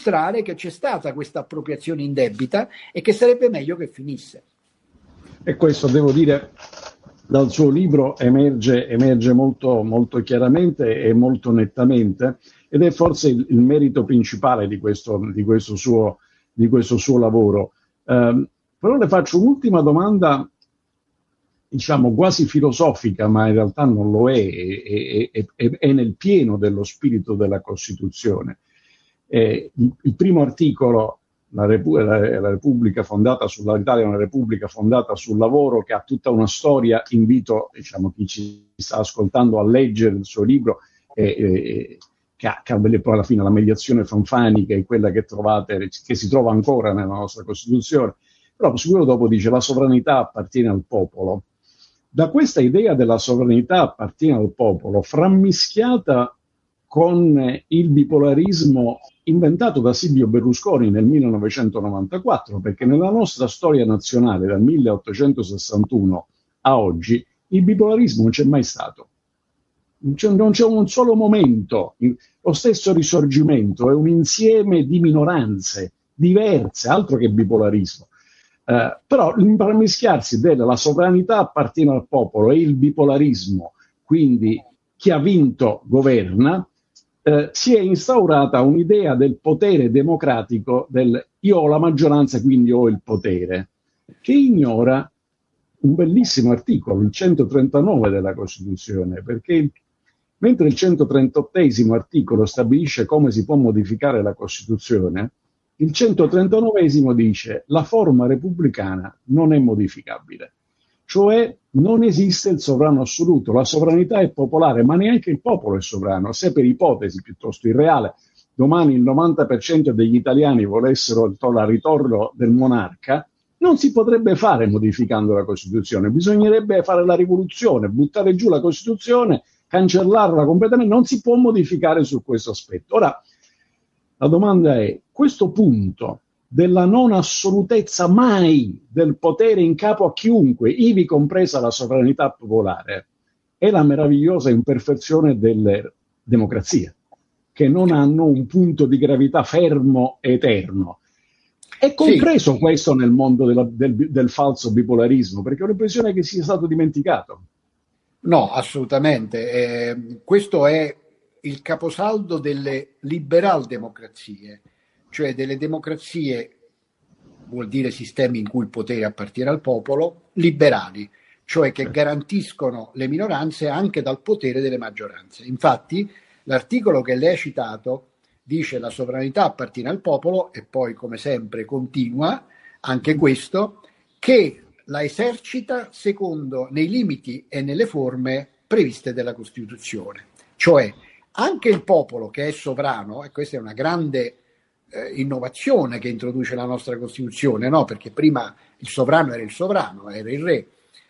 dimostrare che c'è stata questa appropriazione indebita e che sarebbe meglio che finisse. E questo, devo dire, dal suo libro emerge molto, molto chiaramente e molto nettamente, ed è forse il merito principale di questo suo lavoro. Però le faccio un'ultima domanda, diciamo quasi filosofica, ma in realtà non lo è nel pieno dello spirito della Costituzione. Il primo articolo, l'Italia è una repubblica fondata sul lavoro, che ha tutta una storia. Invito, diciamo, chi ci sta ascoltando a leggere il suo libro, che ha poi alla fine la mediazione Fanfani, che è quella che si trova ancora nella nostra Costituzione. Però sicuro dopo dice: la sovranità appartiene al popolo. Da questa idea della sovranità appartiene al popolo, frammischiata con il bipolarismo inventato da Silvio Berlusconi nel 1994, perché nella nostra storia nazionale dal 1861 a oggi il bipolarismo non c'è mai stato. Non c'è un solo momento. Lo stesso Risorgimento è un insieme di minoranze diverse, altro che bipolarismo. Però l'immischiarsi della sovranità appartiene al popolo e il bipolarismo, quindi chi ha vinto governa, si è instaurata un'idea del potere democratico, del io ho la maggioranza quindi ho il potere, che ignora un bellissimo articolo, il 139 della Costituzione, perché mentre il 138esimo articolo stabilisce come si può modificare la Costituzione, il 139esimo dice: la forma repubblicana non è modificabile. Cioè non esiste il sovrano assoluto, la sovranità è popolare, ma neanche il popolo è sovrano. Se per ipotesi piuttosto irreale domani il 90% degli italiani volessero il ritorno del monarca, non si potrebbe fare modificando la Costituzione, bisognerebbe fare la rivoluzione, buttare giù la Costituzione, cancellarla completamente, non si può modificare su questo aspetto. Ora, la domanda è: questo punto della non assolutezza mai del potere in capo a chiunque, ivi compresa la sovranità popolare, è la meravigliosa imperfezione delle democrazie, che non hanno un punto di gravità fermo e eterno. È compreso questo nel mondo del falso bipolarismo, perché ho l'impressione che sia stato dimenticato. No, assolutamente. Questo è il caposaldo delle liberal democrazie, cioè delle democrazie, vuol dire sistemi in cui il potere appartiene al popolo, liberali, cioè che garantiscono le minoranze anche dal potere delle maggioranze. Infatti, l'articolo che lei ha citato dice: la sovranità appartiene al popolo, e poi, come sempre, continua anche questo, che la esercita secondo nei limiti e nelle forme previste dalla Costituzione. Cioè, anche il popolo che è sovrano, e questa è una grande innovazione che introduce la nostra Costituzione, no? Perché prima il sovrano, era il re.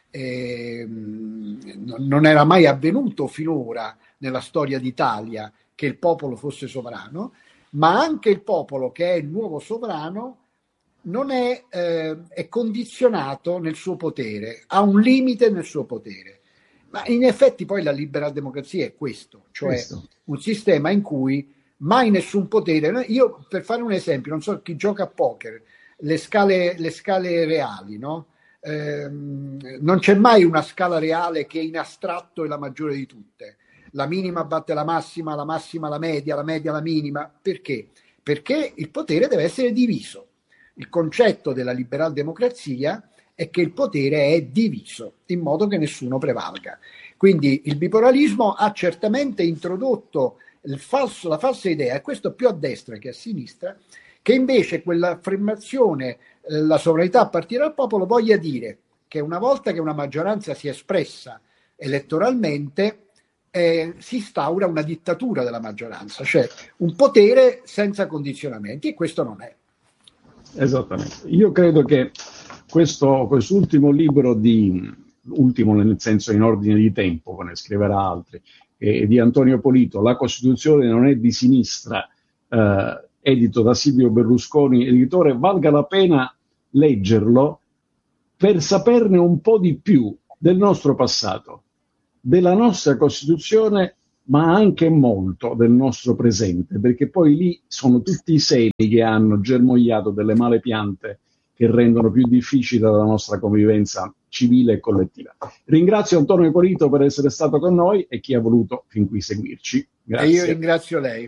Non era mai avvenuto finora nella storia d'Italia che il popolo fosse sovrano, ma anche il popolo, che è il nuovo sovrano, non è condizionato nel suo potere, ha un limite nel suo potere. Ma in effetti poi la liberal democrazia è questo, cioè un sistema in cui mai nessun potere. Io, per fare un esempio, non so chi gioca a poker, le scale reali, no? Non c'è mai una scala reale che in astratto è la maggiore di tutte. La minima batte la massima la media la minima. Perché? Perché il potere deve essere diviso. Il concetto della liberal democrazia è che il potere è diviso in modo che nessuno prevalga. Quindi il bipolarismo ha certamente introdotto la falsa idea, e questo più a destra che a sinistra, che invece quell'affermazione, la sovranità appartiene al popolo, voglia dire che una volta che una maggioranza si è espressa elettoralmente, si instaura una dittatura della maggioranza, cioè un potere senza condizionamenti, e questo non è. Esattamente. Io credo che quest'ultimo libro ultimo nel senso in ordine di tempo, ne scriverà altri, di Antonio Polito, La Costituzione non è di sinistra, edito da Silvio Berlusconi, editore, valga la pena leggerlo per saperne un po' di più del nostro passato, della nostra Costituzione ma anche molto del nostro presente, perché poi lì sono tutti i semi che hanno germogliato delle male piante che rendono più difficile la nostra convivenza civile e collettiva. Ringrazio Antonio Polito per essere stato con noi e chi ha voluto fin qui seguirci. Grazie. E io ringrazio lei.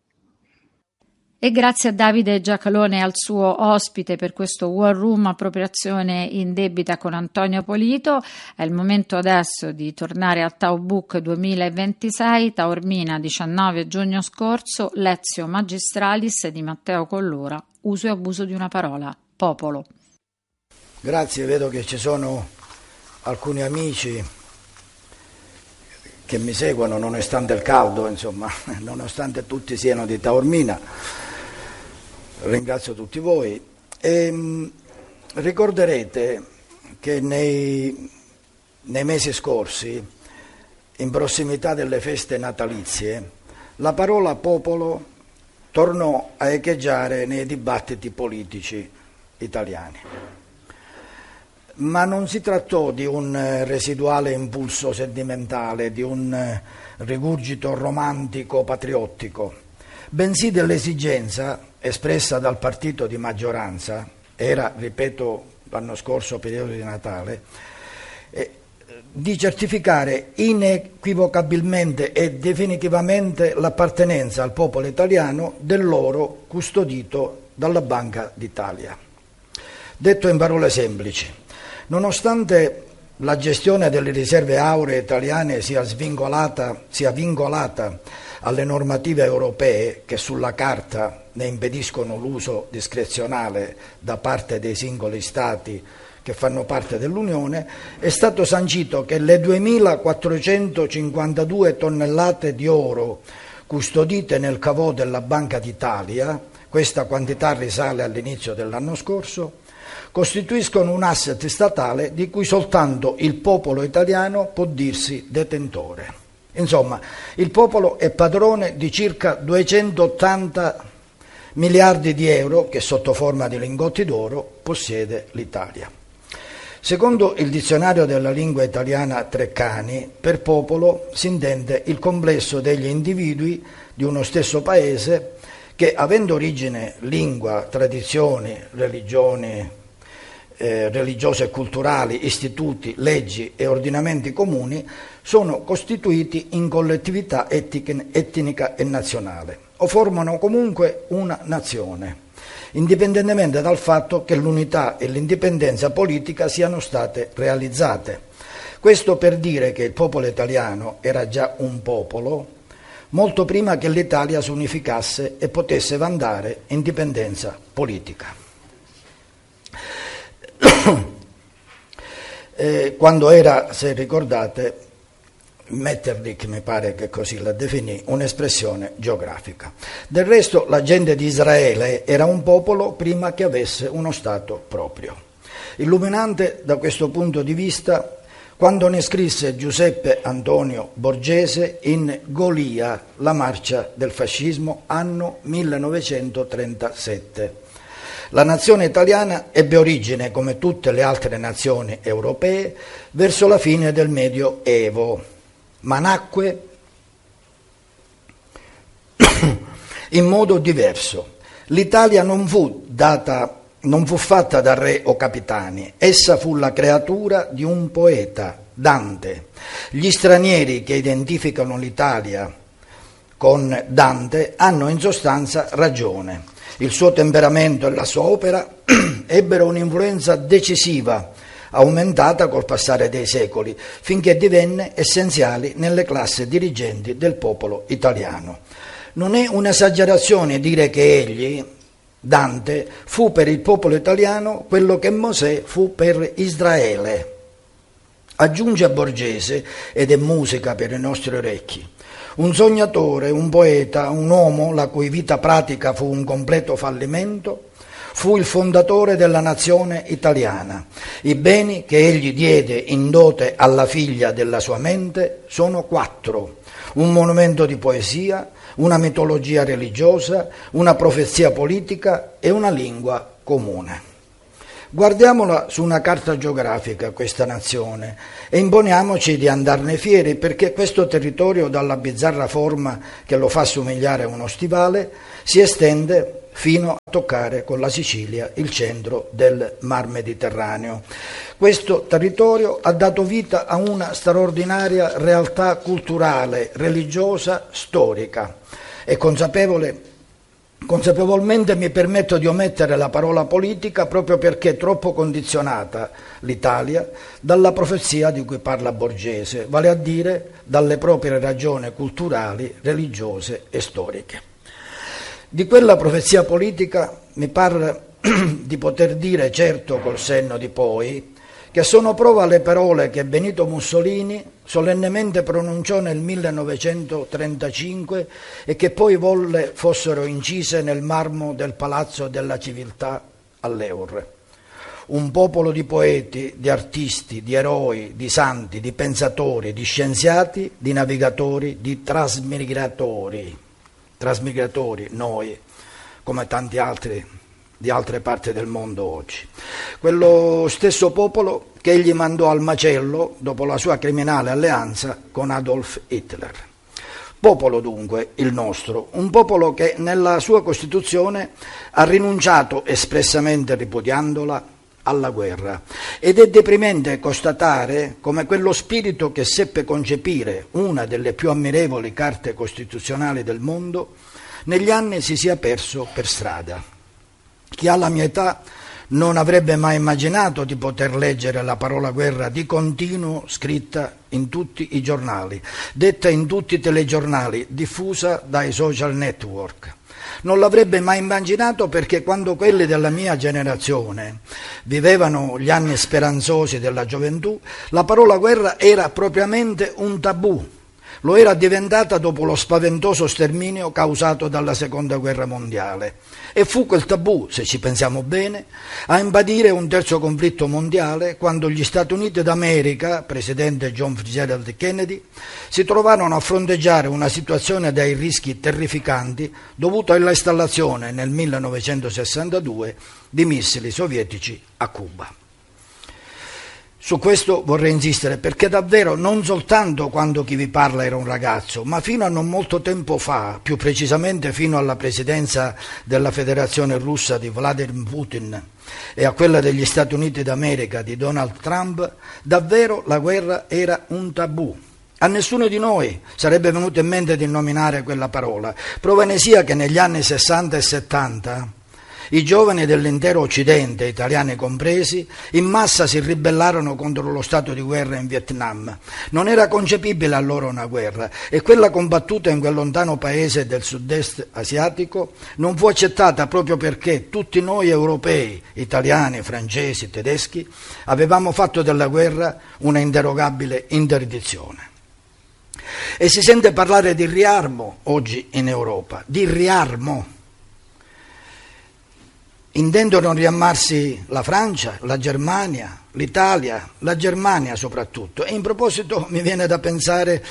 E grazie a Davide Giacalone e al suo ospite per questo War Room appropriazione indebita con Antonio Polito. È il momento adesso di tornare a Tau Book 2026, Taormina 19 giugno scorso, Lezio Magistralis di Matteo Collura, uso e abuso di una parola, popolo. Grazie, vedo che ci sono alcuni amici che mi seguono nonostante il caldo, insomma, nonostante tutti siano di Taormina. Ringrazio tutti voi e ricorderete che nei mesi scorsi, in prossimità delle feste natalizie, la parola popolo tornò a echeggiare nei dibattiti politici italiani. Ma non si trattò di un residuale impulso sentimentale, di un rigurgito romantico patriottico, bensì dell'esigenza espressa dal partito di maggioranza, era, ripeto, l'anno scorso periodo di Natale, di certificare inequivocabilmente e definitivamente l'appartenenza al popolo italiano dell'oro custodito dalla Banca d'Italia. Detto in parole semplici, nonostante la gestione delle riserve auree italiane sia vincolata alle normative europee che sulla carta ne impediscono l'uso discrezionale da parte dei singoli Stati che fanno parte dell'Unione, è stato sancito che le 2.452 tonnellate di oro custodite nel caveau della Banca d'Italia, questa quantità risale all'inizio dell'anno scorso, costituiscono un asset statale di cui soltanto il popolo italiano può dirsi detentore. Insomma, il popolo è padrone di circa 280 miliardi di euro che sotto forma di lingotti d'oro possiede l'Italia. Secondo il dizionario della lingua italiana Treccani, per popolo si intende il complesso degli individui di uno stesso paese che, avendo origine, lingua, tradizioni, religioni, religiose e culturali, istituti, leggi e ordinamenti comuni, sono costituiti in collettività etnica e nazionale o formano comunque una nazione, indipendentemente dal fatto che l'unità e l'indipendenza politica siano state realizzate. Questo per dire che il popolo italiano era già un popolo molto prima che l'Italia si unificasse e potesse vantare indipendenza politica. Quando era, se ricordate, Metternich, mi pare che così la definì, un'espressione geografica. Del resto la gente di Israele era un popolo prima che avesse uno Stato proprio. Illuminante da questo punto di vista quando ne scrisse Giuseppe Antonio Borgese in Golia, la marcia del fascismo, anno 1937. La nazione italiana ebbe origine, come tutte le altre nazioni europee, verso la fine del Medioevo, ma nacque in modo diverso. L'Italia non fu fatta da re o capitani, essa fu la creatura di un poeta, Dante. Gli stranieri che identificano l'Italia con Dante hanno in sostanza ragione. Il suo temperamento e la sua opera ebbero un'influenza decisiva, aumentata col passare dei secoli, finché divenne essenziale nelle classi dirigenti del popolo italiano. Non è un'esagerazione dire che egli, Dante, fu per il popolo italiano quello che Mosè fu per Israele. Aggiunge a Borgese, ed è musica per i nostri orecchi, un sognatore, un poeta, un uomo la cui vita pratica fu un completo fallimento, fu il fondatore della nazione italiana. I beni che egli diede in dote alla figlia della sua mente sono 4: un monumento di poesia, una mitologia religiosa, una profezia politica e una lingua comune. Guardiamola su una carta geografica, questa nazione, e imponiamoci di andarne fieri, perché questo territorio, dalla bizzarra forma che lo fa somigliare a uno stivale, si estende fino a toccare con la Sicilia il centro del Mar Mediterraneo. Questo territorio ha dato vita a una straordinaria realtà culturale, religiosa, storica. E consapevolmente mi permetto di omettere la parola politica proprio perché è troppo condizionata l'Italia dalla profezia di cui parla Borgese, vale a dire dalle proprie ragioni culturali, religiose e storiche. Di quella profezia politica mi pare di poter dire, certo col senno di poi, che sono prova le parole che Benito Mussolini solennemente pronunciò nel 1935 e che poi volle fossero incise nel marmo del Palazzo della Civiltà all'Eur. Un popolo di poeti, di artisti, di eroi, di santi, di pensatori, di scienziati, di navigatori, di trasmigratori, noi, come tanti altri di altre parti del mondo oggi. Quello stesso popolo che egli mandò al macello dopo la sua criminale alleanza con Adolf Hitler. Popolo dunque il nostro, un popolo che nella sua Costituzione ha rinunciato, espressamente ripudiandola, alla guerra. Ed è deprimente constatare come quello spirito che seppe concepire una delle più ammirevoli carte costituzionali del mondo negli anni si sia perso per strada. Chi ha la mia età non avrebbe mai immaginato di poter leggere la parola guerra di continuo scritta in tutti i giornali, detta in tutti i telegiornali, diffusa dai social network. Non l'avrebbe mai immaginato perché quando quelli della mia generazione vivevano gli anni speranzosi della gioventù, la parola guerra era propriamente un tabù. Lo era diventata dopo lo spaventoso sterminio causato dalla Seconda Guerra Mondiale. E fu quel tabù, se ci pensiamo bene, a imbadire un terzo conflitto mondiale quando gli Stati Uniti d'America, presidente John Fitzgerald Kennedy, si trovarono a fronteggiare una situazione dai rischi terrificanti dovuta all'installazione nel 1962 di missili sovietici a Cuba. Su questo vorrei insistere perché davvero non soltanto quando chi vi parla era un ragazzo, ma fino a non molto tempo fa, più precisamente fino alla presidenza della Federazione Russa di Vladimir Putin e a quella degli Stati Uniti d'America di Donald Trump, davvero la guerra era un tabù. A nessuno di noi sarebbe venuto in mente di nominare quella parola. Prova ne sia che negli anni 60 e 70 i giovani dell'intero Occidente, italiani compresi, in massa si ribellarono contro lo stato di guerra in Vietnam. Non era concepibile allora una guerra e quella combattuta in quel lontano paese del sud-est asiatico non fu accettata proprio perché tutti noi europei, italiani, francesi, tedeschi, avevamo fatto della guerra una inderogabile interdizione. E si sente parlare di riarmo oggi in Europa, di riarmo. Intendono riarmarsi la Francia, la Germania, l'Italia, la Germania soprattutto. E in proposito mi viene da pensare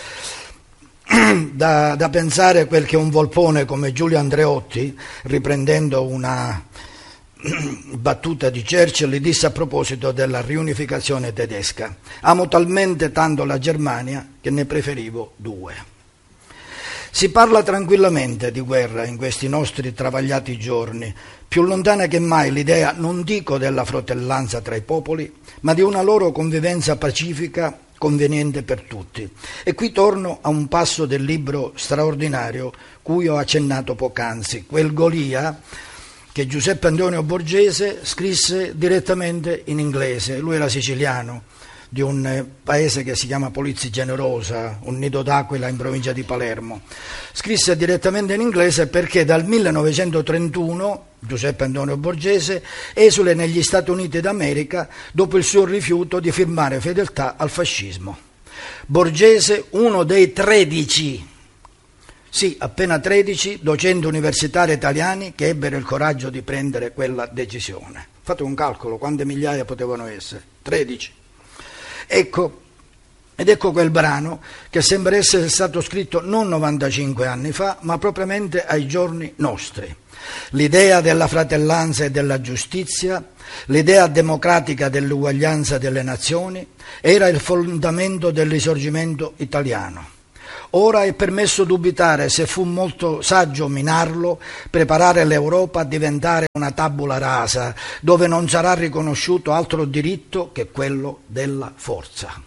quel che un volpone come Giulio Andreotti, riprendendo una battuta di Churchill, disse a proposito della riunificazione tedesca: amo talmente tanto la Germania che ne preferivo due. Si parla tranquillamente di guerra in questi nostri travagliati giorni, più lontana che mai l'idea, non dico della fratellanza tra i popoli, ma di una loro convivenza pacifica conveniente per tutti. E qui torno a un passo del libro straordinario cui ho accennato poc'anzi, quel Golia che Giuseppe Antonio Borgese scrisse direttamente in inglese. Lui era siciliano, di un paese che si chiama Polizzi Generosa, un nido d'aquila in provincia di Palermo. Scrisse direttamente in inglese perché dal 1931 Giuseppe Antonio Borgese esule negli Stati Uniti d'America dopo il suo rifiuto di firmare fedeltà al fascismo. Borgese, uno dei 13, sì, appena 13 docenti universitari italiani che ebbero il coraggio di prendere quella decisione. Fate un calcolo, quante migliaia potevano essere? 13. Ecco, Ed ecco quel brano che sembra essere stato scritto non 95 anni fa, ma propriamente ai giorni nostri. L'idea della fratellanza e della giustizia, l'idea democratica dell'uguaglianza delle nazioni, era il fondamento del risorgimento italiano. Ora è permesso dubitare se fu molto saggio minarlo, preparare l'Europa a diventare una tabula rasa, dove non sarà riconosciuto altro diritto che quello della forza.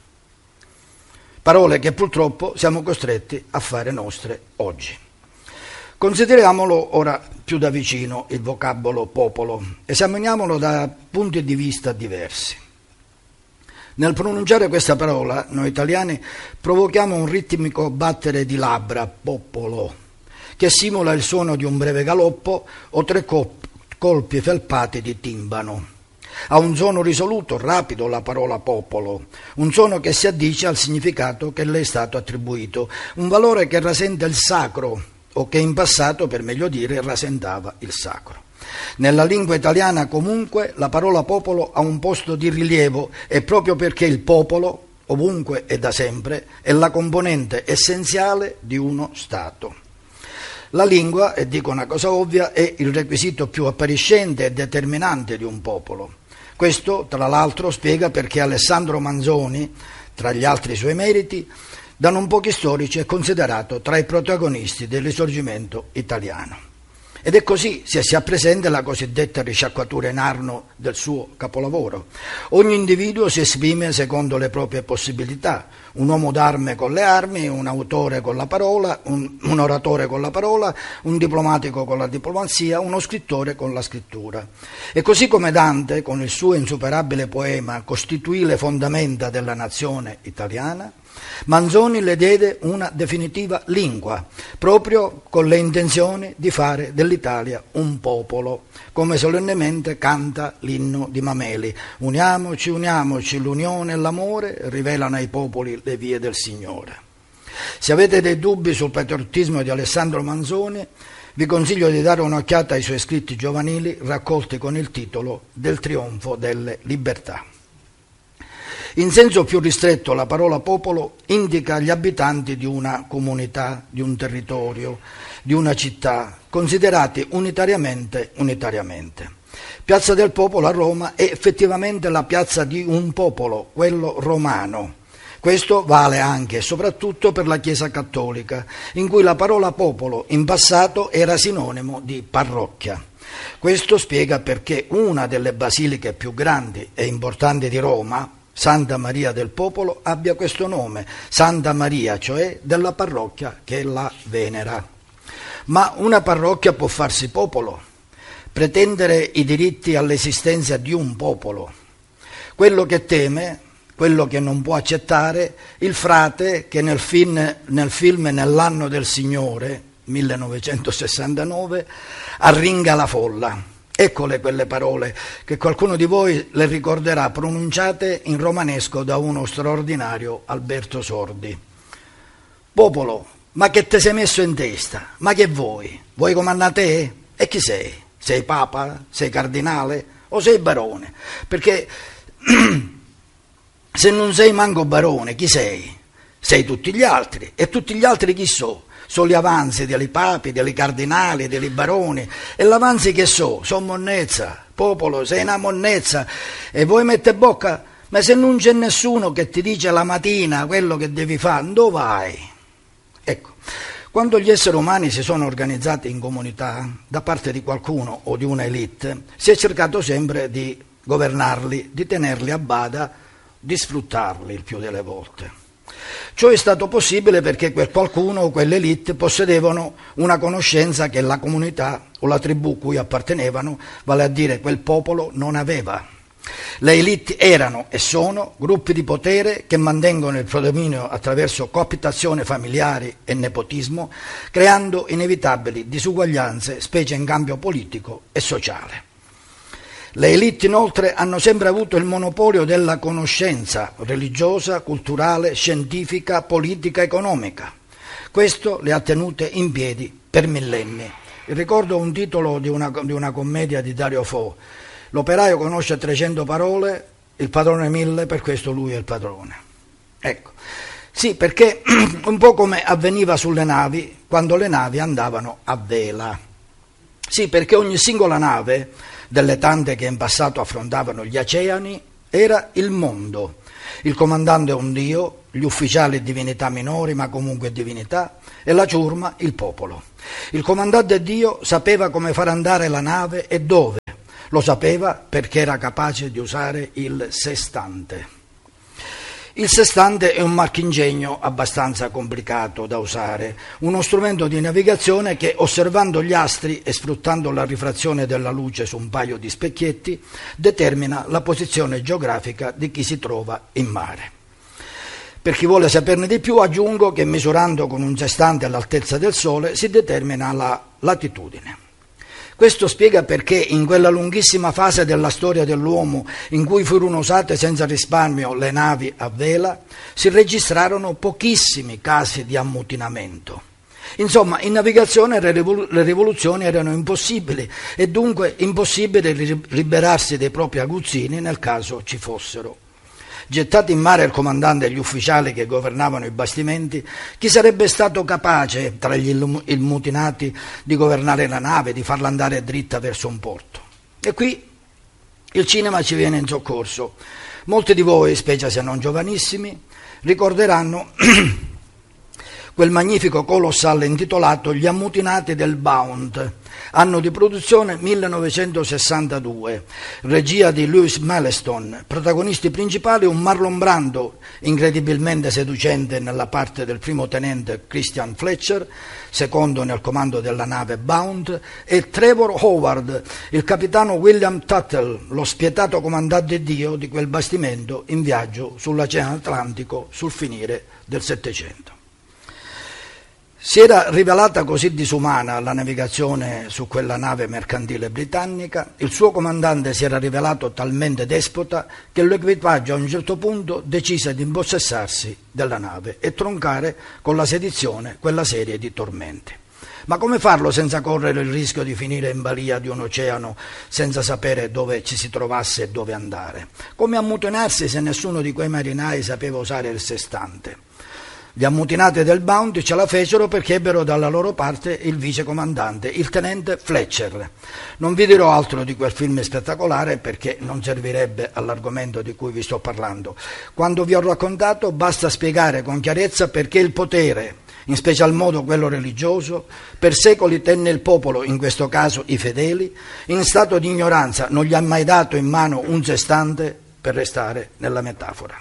Parole che purtroppo siamo costretti a fare nostre oggi. Consideriamolo ora più da vicino il vocabolo popolo, esaminiamolo da punti di vista diversi. Nel pronunciare questa parola, noi italiani provochiamo un ritmico battere di labbra, popolo, che simula il suono di un breve galoppo o tre colpi felpati di timbano. Ha un suono risoluto, rapido la parola popolo, un suono che si addice al significato che le è stato attribuito, un valore che rasenta il sacro, o che in passato, per meglio dire, rasentava il sacro. Nella lingua italiana comunque la parola popolo ha un posto di rilievo e proprio perché il popolo, ovunque e da sempre, è la componente essenziale di uno Stato. La lingua, e dico una cosa ovvia, è il requisito più appariscente e determinante di un popolo. Questo, tra l'altro, spiega perché Alessandro Manzoni, tra gli altri suoi meriti, da non pochi storici è considerato tra i protagonisti del risorgimento italiano. Ed è così se si ha presente la cosiddetta risciacquatura in Arno del suo capolavoro. Ogni individuo si esprime secondo le proprie possibilità, un uomo d'arme con le armi, un autore con la parola, un oratore con la parola, un diplomatico con la diplomazia, uno scrittore con la scrittura. E così come Dante, con il suo insuperabile poema, costituì le fondamenta della nazione italiana, Manzoni le diede una definitiva lingua, proprio con le intenzioni di fare dell'Italia un popolo, come solennemente canta l'inno di Mameli. Uniamoci, uniamoci, l'unione e l'amore rivelano ai popoli le vie del Signore. Se avete dei dubbi sul patriottismo di Alessandro Manzoni, vi consiglio di dare un'occhiata ai suoi scritti giovanili raccolti con il titolo Del trionfo delle libertà. In senso più ristretto la parola popolo indica gli abitanti di una comunità, di un territorio, di una città, considerati unitariamente. Piazza del Popolo a Roma è effettivamente la piazza di un popolo, quello romano. Questo vale anche e soprattutto per la Chiesa cattolica, in cui la parola popolo in passato era sinonimo di parrocchia. Questo spiega perché una delle basiliche più grandi e importanti di Roma, Santa Maria del Popolo, abbia questo nome, Santa Maria, cioè della parrocchia che la venera. Ma una parrocchia può farsi popolo, pretendere i diritti all'esistenza di un popolo. Quello che teme, quello che non può accettare, il frate che nel film Nell'anno del Signore, 1969, arringa la folla. Eccole quelle parole che qualcuno di voi le ricorderà pronunciate in romanesco da uno straordinario Alberto Sordi. Popolo, ma che te sei messo in testa? Ma che vuoi? Vuoi comandare? E chi sei? Sei papa? Sei cardinale? O sei barone? Perché se non sei manco barone, chi sei? Sei tutti gli altri. E tutti gli altri chi so? Sono gli avanzi dei papi, dei cardinali, dei baroni. E l'avanzi che sono monnezza. Popolo, sei una monnezza. E voi mette bocca? Ma se non c'è nessuno che ti dice la mattina quello che devi fare, dove vai? Ecco, quando gli esseri umani si sono organizzati in comunità, da parte di qualcuno o di una elite, si è cercato sempre di governarli, di tenerli a bada, di sfruttarli il più delle volte. Ciò è stato possibile perché quel qualcuno o quell'elite possedevano una conoscenza che la comunità o la tribù cui appartenevano, vale a dire quel popolo, non aveva. Le elite erano e sono gruppi di potere che mantengono il predominio attraverso cooptazione familiari e nepotismo, creando inevitabili disuguaglianze, specie in cambio politico e sociale. Le elite inoltre hanno sempre avuto il monopolio della conoscenza religiosa, culturale, scientifica, politica, economica. Questo le ha tenute in piedi per millenni. Ricordo un titolo di una commedia di Dario Fo: l'operaio conosce 300 parole, il padrone 1000, per questo lui è il padrone. Ecco, sì, perché un po' come avveniva sulle navi quando le navi andavano a vela. Sì, perché ogni singola nave, delle tante che in passato affrontavano gli oceani, era il mondo. Il comandante è un dio, gli ufficiali divinità minori, ma comunque divinità, e la ciurma il popolo. Il comandante Dio sapeva come far andare la nave e dove. Lo sapeva perché era capace di usare il sestante. Il sestante è un marchingegno abbastanza complicato da usare, uno strumento di navigazione che, osservando gli astri e sfruttando la rifrazione della luce su un paio di specchietti, determina la posizione geografica di chi si trova in mare. Per chi vuole saperne di più, aggiungo che misurando con un sestante all'altezza del Sole si determina la latitudine. Questo spiega perché in quella lunghissima fase della storia dell'uomo in cui furono usate senza risparmio le navi a vela, si registrarono pochissimi casi di ammutinamento. Insomma, in navigazione le rivoluzioni erano impossibili e dunque impossibile liberarsi dei propri aguzzini nel caso ci fossero. Gettati in mare il comandante e gli ufficiali che governavano i bastimenti, chi sarebbe stato capace tra gli immutinati di governare la nave, di farla andare dritta verso un porto? E qui il cinema ci viene in soccorso. Molti di voi, specie se non giovanissimi, ricorderanno quel magnifico colossal intitolato Gli ammutinati del Bound, anno di produzione 1962, regia di Lewis Milestone, protagonisti principali un Marlon Brando incredibilmente seducente nella parte del primo tenente Christian Fletcher, secondo nel comando della nave Bound, e Trevor Howard, il capitano William Tuttle, lo spietato comandante Dio di quel bastimento in viaggio sull'Oceano Atlantico sul finire del Settecento. Si era rivelata così disumana la navigazione su quella nave mercantile britannica, il suo comandante si era rivelato talmente despota che l'equipaggio a un certo punto decise di impossessarsi della nave e troncare con la sedizione quella serie di tormenti. Ma come farlo senza correre il rischio di finire in balia di un oceano senza sapere dove ci si trovasse e dove andare? Come ammutinarsi se nessuno di quei marinai sapeva usare il sestante? Gli ammutinati del Bounty ce la fecero perché ebbero dalla loro parte il vicecomandante, il tenente Fletcher. Non vi dirò altro di quel film spettacolare perché non servirebbe all'argomento di cui vi sto parlando. Quando vi ho raccontato basta spiegare con chiarezza perché il potere, in special modo quello religioso, per secoli tenne il popolo, in questo caso i fedeli, in stato di ignoranza, non gli ha mai dato in mano un sestante, per restare nella metafora.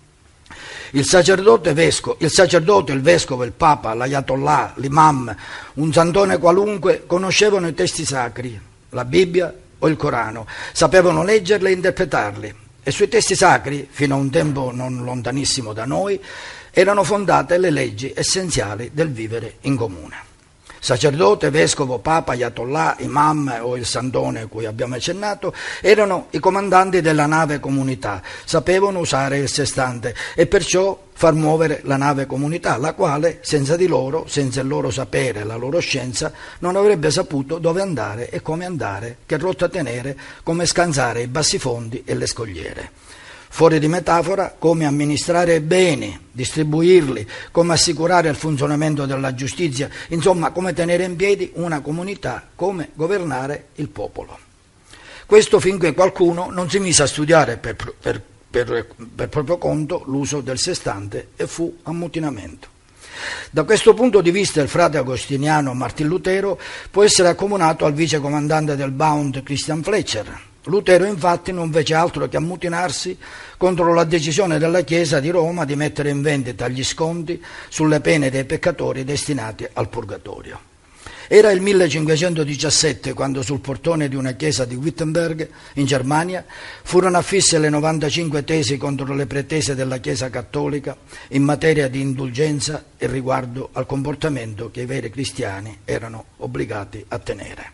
Il sacerdote, il vescovo, il papa, l'ayatollah, l'imam, un santone qualunque conoscevano i testi sacri, la Bibbia o il Corano, sapevano leggerli e interpretarli e sui testi sacri, fino a un tempo non lontanissimo da noi, erano fondate le leggi essenziali del vivere in comune. Sacerdote, vescovo, papa, ayatollah, imam o il santone a cui abbiamo accennato erano i comandanti della nave comunità, sapevano usare il sestante e perciò far muovere la nave comunità, la quale senza di loro, senza il loro sapere e la loro scienza, non avrebbe saputo dove andare e come andare, che rotta tenere, come scansare i bassifondi e le scogliere. Fuori di metafora, come amministrare i beni, distribuirli, come assicurare il funzionamento della giustizia, insomma come tenere in piedi una comunità, come governare il popolo. Questo finché qualcuno non si mise a studiare per proprio conto l'uso del sestante e fu ammutinamento. Da questo punto di vista il frate agostiniano Martin Lutero può essere accomunato al vicecomandante del Bound Christian Fletcher. Lutero infatti non fece altro che ammutinarsi contro la decisione della Chiesa di Roma di mettere in vendita gli sconti sulle pene dei peccatori destinati al purgatorio. Era il 1517 quando sul portone di una chiesa di Wittenberg, in Germania, furono affisse le 95 tesi contro le pretese della Chiesa cattolica in materia di indulgenza e riguardo al comportamento che i veri cristiani erano obbligati a tenere.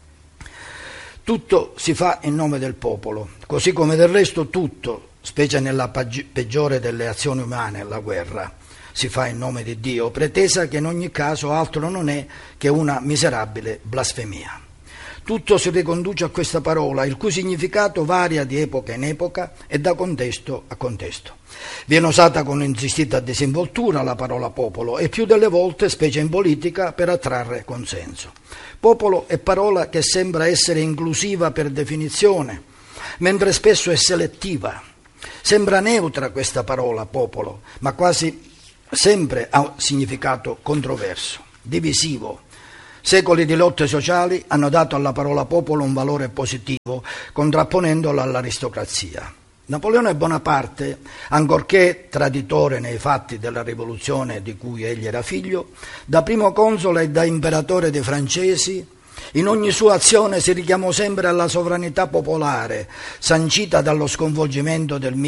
Tutto si fa in nome del popolo, così come del resto tutto, specie nella peggiore delle azioni umane, la guerra, si fa in nome di Dio, pretesa che in ogni caso altro non è che una miserabile blasfemia. Tutto si riconduce a questa parola, il cui significato varia di epoca in epoca e da contesto a contesto. Viene usata con insistita disinvoltura la parola popolo e più delle volte, specie in politica, per attrarre consenso. Popolo è parola che sembra essere inclusiva per definizione, mentre spesso è selettiva. Sembra neutra questa parola, popolo, ma quasi sempre ha un significato controverso, divisivo. Secoli di lotte sociali hanno dato alla parola popolo un valore positivo, contrapponendola all'aristocrazia. Napoleone Bonaparte, ancorché traditore nei fatti della rivoluzione di cui egli era figlio, da primo console e da imperatore dei francesi, in ogni sua azione si richiamò sempre alla sovranità popolare, sancita dallo sconvolgimento del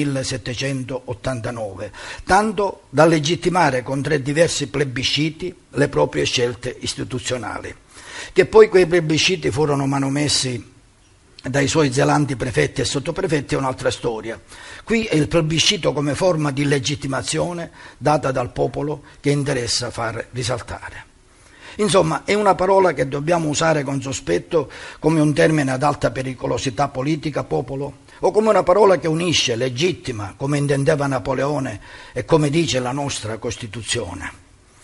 1789, tanto da legittimare con 3 diversi plebisciti le proprie scelte istituzionali. Che poi quei plebisciti furono manomessi dai suoi zelanti prefetti e sottoprefetti è un'altra storia. Qui è il plebiscito come forma di legittimazione data dal popolo che interessa far risaltare. Insomma, è una parola che dobbiamo usare con sospetto come un termine ad alta pericolosità politica, popolo, o come una parola che unisce, legittima, come intendeva Napoleone e come dice la nostra Costituzione.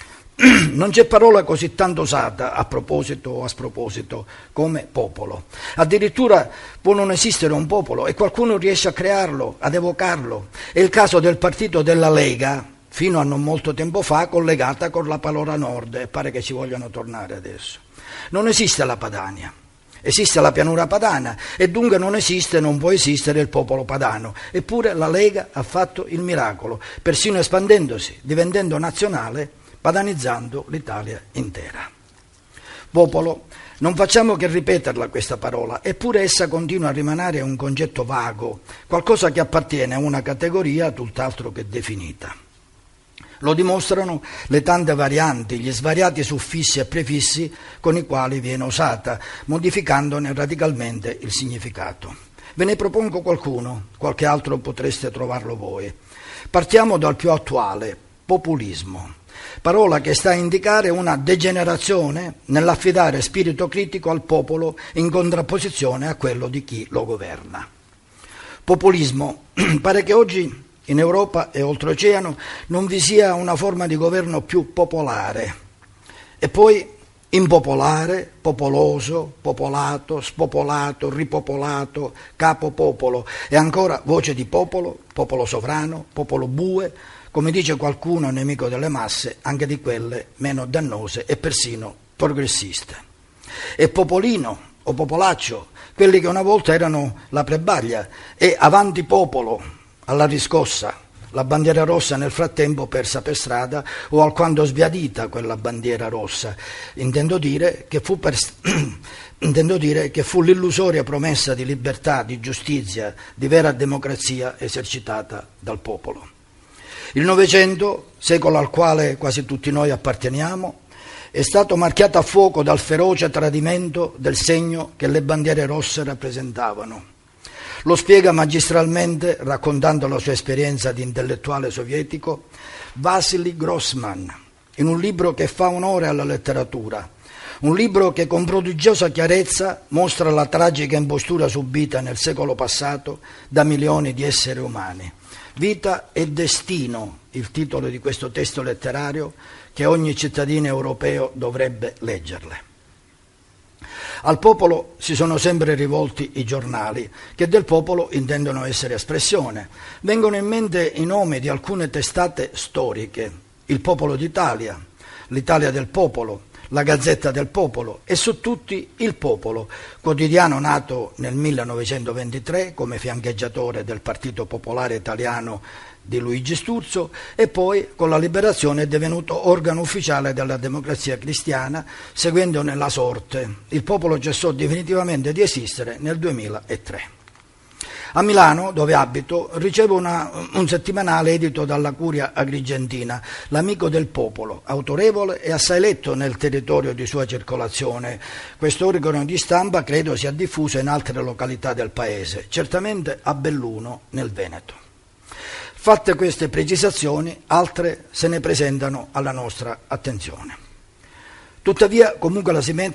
Non c'è parola così tanto usata a proposito o a sproposito come popolo. Addirittura può non esistere un popolo e qualcuno riesce a crearlo, ad evocarlo. È il caso del partito della Lega, fino a non molto tempo fa collegata con la parola nord, e pare che ci vogliano tornare adesso. Non esiste la Padania, esiste la pianura padana e dunque non esiste, non può esistere il popolo padano. Eppure la Lega ha fatto il miracolo, persino espandendosi, diventando nazionale, padanizzando l'Italia intera. Popolo, non facciamo che ripeterla questa parola, eppure essa continua a rimanere un concetto vago, qualcosa che appartiene a una categoria tutt'altro che definita. Lo dimostrano le tante varianti, gli svariati suffissi e prefissi con i quali viene usata, modificandone radicalmente il significato. Ve ne propongo qualcuno, qualche altro potreste trovarlo voi. Partiamo dal più attuale, populismo, parola che sta a indicare una degenerazione nell'affidare spirito critico al popolo in contrapposizione a quello di chi lo governa. Populismo, pare che oggi in Europa e oltreoceano non vi sia una forma di governo più popolare, e poi impopolare, popoloso, popolato, spopolato, ripopolato, capopopolo e ancora voce di popolo, popolo sovrano, popolo bue, come dice qualcuno nemico delle masse, anche di quelle meno dannose e persino progressiste. E popolino o popolaccio, quelli che una volta erano la prebaglia, e avanti popolo, alla riscossa, la bandiera rossa nel frattempo persa per strada o alquanto sbiadita quella bandiera rossa. Intendo dire che fu l'illusoria promessa di libertà, di giustizia, di vera democrazia esercitata dal popolo. Il Novecento, secolo al quale quasi tutti noi apparteniamo, è stato marchiato a fuoco dal feroce tradimento del segno che le bandiere rosse rappresentavano. Lo spiega magistralmente, raccontando la sua esperienza di intellettuale sovietico, Vassili Grossman, in un libro che fa onore alla letteratura, un libro che con prodigiosa chiarezza mostra la tragica impostura subita nel secolo passato da milioni di esseri umani. Vita e destino, il titolo di questo testo letterario che ogni cittadino europeo dovrebbe leggerle. Al popolo si sono sempre rivolti i giornali, che del popolo intendono essere espressione. Vengono in mente i nomi di alcune testate storiche: Il Popolo d'Italia, L'Italia del Popolo, La Gazzetta del Popolo e su tutti Il Popolo, quotidiano nato nel 1923 come fiancheggiatore del Partito Popolare Italiano di Luigi Sturzo e poi con la liberazione è divenuto organo ufficiale della Democrazia Cristiana, seguendone la sorte. Il Popolo cessò definitivamente di esistere nel 2003. A Milano, dove abito, ricevo un settimanale edito dalla Curia Agrigentina, L'Amico del Popolo, autorevole e assai letto nel territorio di sua circolazione. Questo organo di stampa credo sia diffuso in altre località del paese, certamente a Belluno, nel Veneto. Fatte queste precisazioni, altre se ne presentano alla nostra attenzione. Tuttavia, comunque la si metta,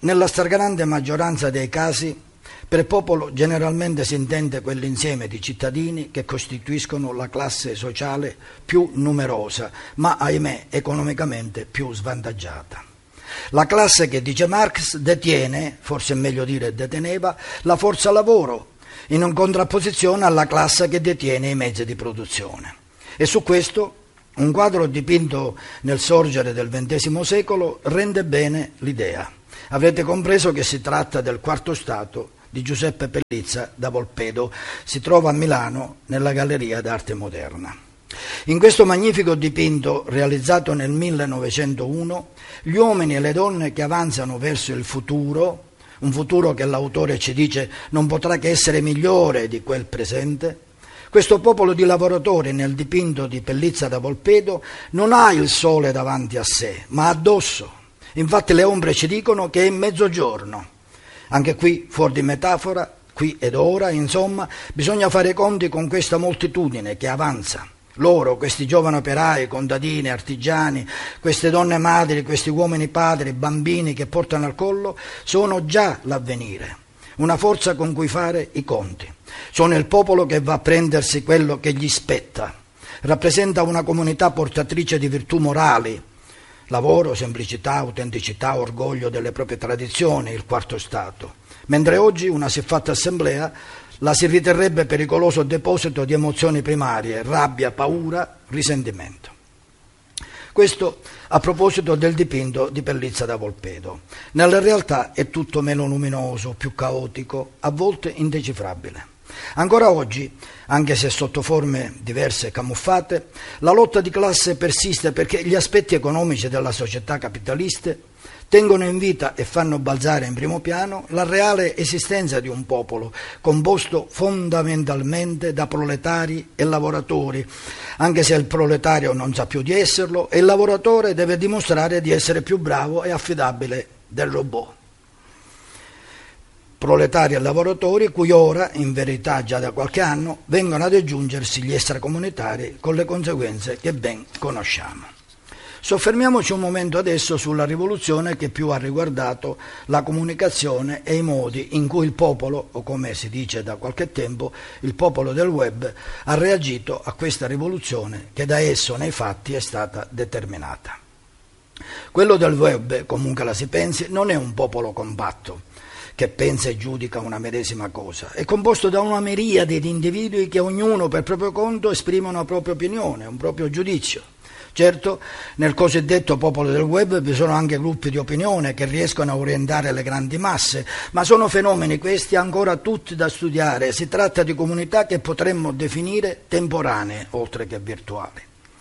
nella stragrande maggioranza dei casi per popolo generalmente si intende quell'insieme di cittadini che costituiscono la classe sociale più numerosa, ma ahimè economicamente più svantaggiata. La classe che, dice Marx, detiene, forse è meglio dire deteneva, la forza lavoro, in contrapposizione alla classe che detiene i mezzi di produzione. E su questo un quadro dipinto nel sorgere del XX secolo rende bene l'idea. Avrete compreso che si tratta del Quarto Stato di Giuseppe Pellizza da Volpedo. Si trova a Milano nella Galleria d'Arte Moderna. In questo magnifico dipinto, realizzato nel 1901, gli uomini e le donne che avanzano verso il futuro, un futuro che l'autore ci dice non potrà che essere migliore di quel presente, questo popolo di lavoratori nel dipinto di Pellizza da Volpedo non ha il sole davanti a sé, ma addosso. Infatti le ombre ci dicono che è mezzogiorno. Anche qui, fuori di metafora, qui ed ora, insomma, bisogna fare i conti con questa moltitudine che avanza. Loro, questi giovani operai, contadini, artigiani, queste donne madri, questi uomini padri, bambini che portano al collo, sono già l'avvenire, una forza con cui fare i conti. Sono il popolo che va a prendersi quello che gli spetta. Rappresenta una comunità portatrice di virtù morali, lavoro, semplicità, autenticità, orgoglio delle proprie tradizioni, il Quarto Stato. Mentre oggi una siffatta assemblea la si riterrebbe pericoloso deposito di emozioni primarie, rabbia, paura, risentimento. Questo a proposito del dipinto di Pellizza da Volpedo. Nella realtà è tutto meno luminoso, più caotico, a volte indecifrabile. Ancora oggi, anche se sotto forme diverse e camuffate, la lotta di classe persiste perché gli aspetti economici della società capitaliste tengono in vita e fanno balzare in primo piano la reale esistenza di un popolo composto fondamentalmente da proletari e lavoratori, anche se il proletario non sa più di esserlo e il lavoratore deve dimostrare di essere più bravo e affidabile del robot. Proletari e lavoratori cui ora, in verità già da qualche anno, vengono ad aggiungersi gli extracomunitari con le conseguenze che ben conosciamo. Soffermiamoci un momento adesso sulla rivoluzione che più ha riguardato la comunicazione e i modi in cui il popolo, o come si dice da qualche tempo, il popolo del web, ha reagito a questa rivoluzione che da esso nei fatti è stata determinata. Quello del web, comunque la si pensi, non è un popolo compatto che pensa e giudica una medesima cosa. È composto da una miriade di individui che ognuno per proprio conto esprime una propria opinione, un proprio giudizio. Certo, nel cosiddetto popolo del web vi sono anche gruppi di opinione che riescono a orientare le grandi masse, ma sono fenomeni questi ancora tutti da studiare. Si tratta di comunità che potremmo definire temporanee, oltre che virtuali.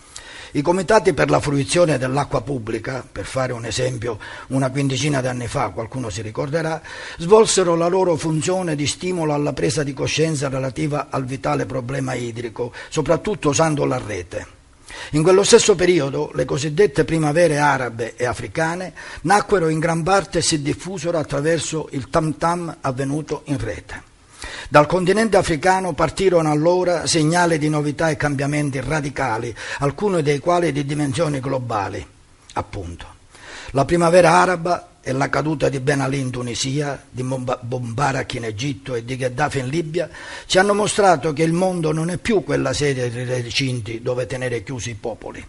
I comitati per la fruizione dell'acqua pubblica, per fare un esempio, una quindicina d'anni fa, qualcuno si ricorderà, svolsero la loro funzione di stimolo alla presa di coscienza relativa al vitale problema idrico, soprattutto usando la rete. In quello stesso periodo le cosiddette primavere arabe e africane nacquero in gran parte e si diffusero attraverso il tam-tam avvenuto in rete. Dal continente africano partirono allora segnali di novità e cambiamenti radicali, alcuni dei quali di dimensioni globali, appunto. La primavera araba e la caduta di Ben Ali in Tunisia, di Mubarak in Egitto e di Gheddafi in Libia ci hanno mostrato che il mondo non è più quella serie di recinti dove tenere chiusi i popoli.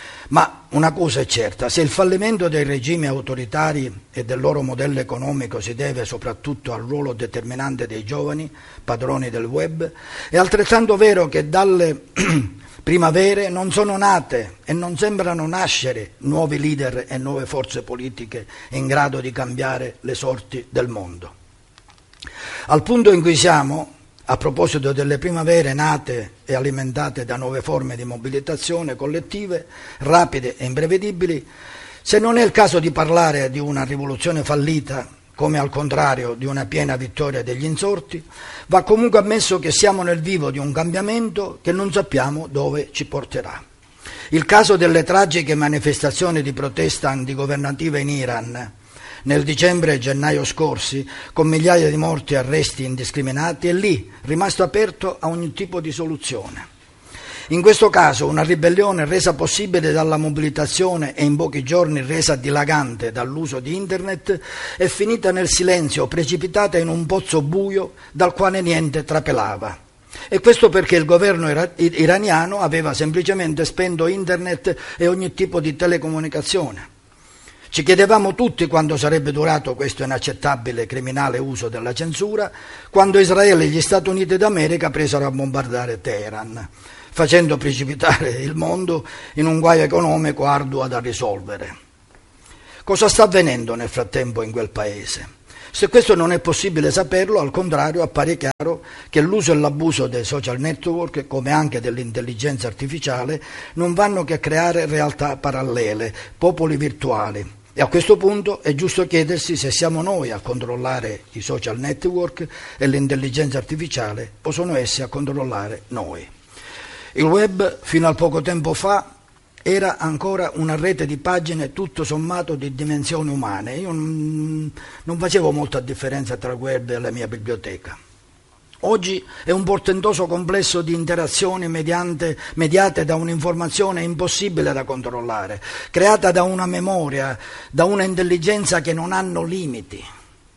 Ma una cosa è certa, se il fallimento dei regimi autoritari e del loro modello economico si deve soprattutto al ruolo determinante dei giovani, padroni del web, è altrettanto vero che dalle primavere non sono nate e non sembrano nascere nuovi leader e nuove forze politiche in grado di cambiare le sorti del mondo. Al punto in cui siamo, a proposito delle primavere nate e alimentate da nuove forme di mobilitazione collettive, rapide e imprevedibili, se non è il caso di parlare di una rivoluzione fallita, come al contrario di una piena vittoria degli insorti, va comunque ammesso che siamo nel vivo di un cambiamento che non sappiamo dove ci porterà. Il caso delle tragiche manifestazioni di protesta antigovernativa in Iran nel dicembre e gennaio scorsi, con migliaia di morti e arresti indiscriminati, è lì, rimasto aperto a ogni tipo di soluzione. In questo caso una ribellione resa possibile dalla mobilitazione e in pochi giorni resa dilagante dall'uso di internet è finita nel silenzio, precipitata in un pozzo buio dal quale niente trapelava. E questo perché il governo iraniano aveva semplicemente spento internet e ogni tipo di telecomunicazione. Ci chiedevamo tutti quando sarebbe durato questo inaccettabile e criminale uso della censura, quando Israele e gli Stati Uniti d'America presero a bombardare Teheran, facendo precipitare il mondo in un guaio economico arduo da risolvere. Cosa sta avvenendo nel frattempo in quel paese? Se questo non è possibile saperlo, al contrario appare chiaro che l'uso e l'abuso dei social network, come anche dell'intelligenza artificiale, non vanno che a creare realtà parallele, popoli virtuali. E a questo punto è giusto chiedersi se siamo noi a controllare i social network e l'intelligenza artificiale o sono essi a controllare noi. Il web, fino a poco tempo fa, era ancora una rete di pagine tutto sommato di dimensioni umane. Io non facevo molta differenza tra il web e la mia biblioteca. Oggi è un portentoso complesso di interazioni mediate da un'informazione impossibile da controllare, creata da una memoria, da una intelligenza che non hanno limiti.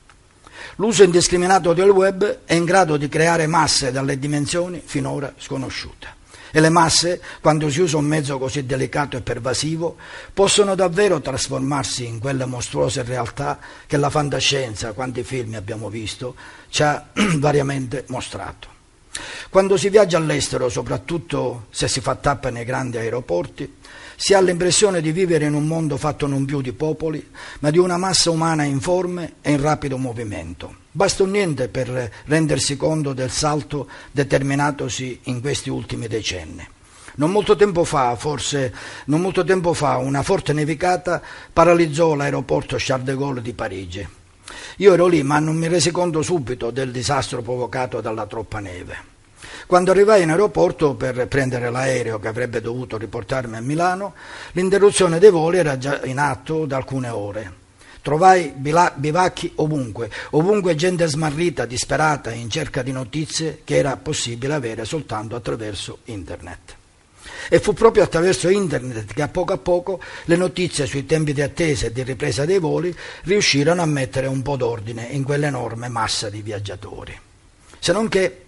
L'uso indiscriminato del web è in grado di creare masse dalle dimensioni finora sconosciute. E le masse, quando si usa un mezzo così delicato e pervasivo, possono davvero trasformarsi in quelle mostruose realtà che la fantascienza, quanti film abbiamo visto, ci ha variamente mostrato. Quando si viaggia all'estero, soprattutto se si fa tappa nei grandi aeroporti, si ha l'impressione di vivere in un mondo fatto non più di popoli, ma di una massa umana informe e in rapido movimento. Basta un niente per rendersi conto del salto determinatosi in questi ultimi decenni. Non molto tempo fa, una forte nevicata paralizzò l'aeroporto Charles de Gaulle di Parigi. Io ero lì, ma non mi resi conto subito del disastro provocato dalla troppa neve. Quando arrivai in aeroporto per prendere l'aereo che avrebbe dovuto riportarmi a Milano, l'interruzione dei voli era già in atto da alcune ore. Trovai bivacchi ovunque gente smarrita, disperata, in cerca di notizie che era possibile avere soltanto attraverso internet. E fu proprio attraverso internet che a poco le notizie sui tempi di attesa e di ripresa dei voli riuscirono a mettere un po' d'ordine in quell'enorme massa di viaggiatori. Se non che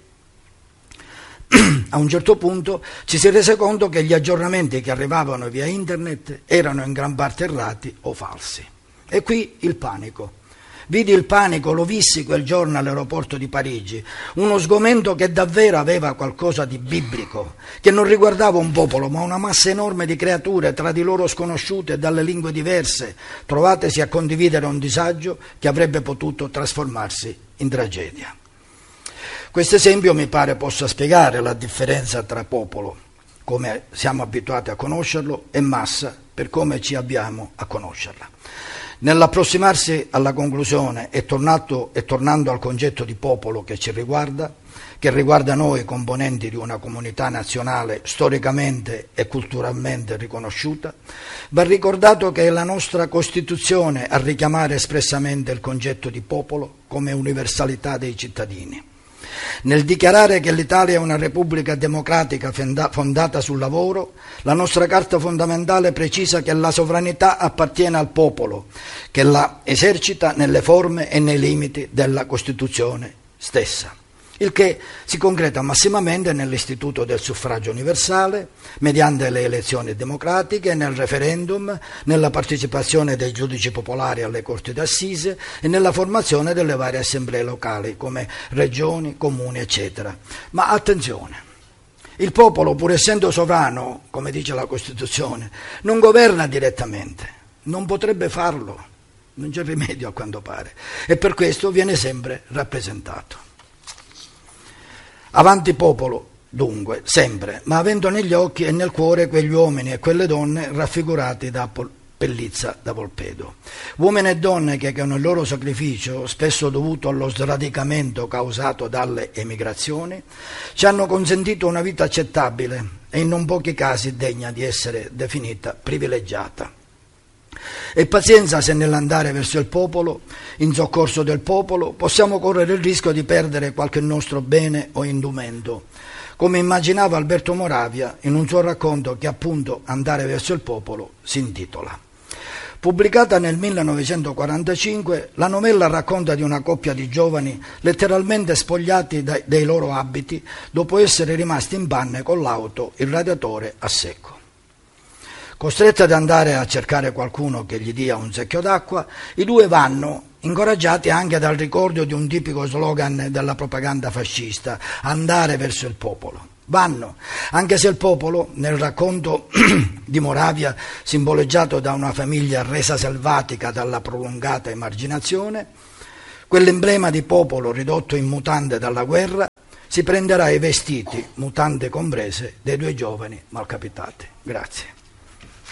a un certo punto ci si rese conto che gli aggiornamenti che arrivavano via internet erano in gran parte errati o falsi. E qui il panico. Vidi il panico, lo vissi quel giorno all'aeroporto di Parigi, uno sgomento che davvero aveva qualcosa di biblico, che non riguardava un popolo, ma una massa enorme di creature tra di loro sconosciute e dalle lingue diverse, trovatesi a condividere un disagio che avrebbe potuto trasformarsi in tragedia. Questo esempio mi pare possa spiegare la differenza tra popolo, come siamo abituati a conoscerlo, e massa, per come ci avviamo a conoscerla. Nell'approssimarsi alla conclusione e tornando al concetto di popolo che ci riguarda, che riguarda noi componenti di una comunità nazionale storicamente e culturalmente riconosciuta, va ricordato che è la nostra Costituzione a richiamare espressamente il concetto di popolo come universalità dei cittadini. Nel dichiarare che l'Italia è una repubblica democratica fondata sul lavoro, la nostra Carta fondamentale precisa che la sovranità appartiene al popolo, che la esercita nelle forme e nei limiti della Costituzione stessa, il che si concreta massimamente nell'istituto del suffragio universale, mediante le elezioni democratiche, nel referendum, nella partecipazione dei giudici popolari alle corti d'assise e nella formazione delle varie assemblee locali come regioni, comuni, eccetera. Ma attenzione, il popolo, pur essendo sovrano, come dice la Costituzione, non governa direttamente, non potrebbe farlo, non c'è rimedio a quanto pare, e per questo viene sempre rappresentato. Avanti popolo, dunque, sempre, ma avendo negli occhi e nel cuore quegli uomini e quelle donne raffigurati da Pellizza da Volpedo. Uomini e donne che con il loro sacrificio, spesso dovuto allo sradicamento causato dalle emigrazioni, ci hanno consentito una vita accettabile e in non pochi casi degna di essere definita privilegiata. E pazienza se nell'andare verso il popolo, in soccorso del popolo, possiamo correre il rischio di perdere qualche nostro bene o indumento, come immaginava Alberto Moravia in un suo racconto che appunto Andare verso il popolo si intitola. Pubblicata nel 1945, la novella racconta di una coppia di giovani letteralmente spogliati dei loro abiti dopo essere rimasti in panne con l'auto, il radiatore a secco. Costretti ad andare a cercare qualcuno che gli dia un secchio d'acqua, i due vanno, incoraggiati anche dal ricordo di un tipico slogan della propaganda fascista: andare verso il popolo. Vanno, anche se il popolo, nel racconto di Moravia, simboleggiato da una famiglia resa selvatica dalla prolungata emarginazione, quell'emblema di popolo ridotto in mutande dalla guerra, si prenderà i vestiti, mutande comprese, dei due giovani malcapitati. Grazie.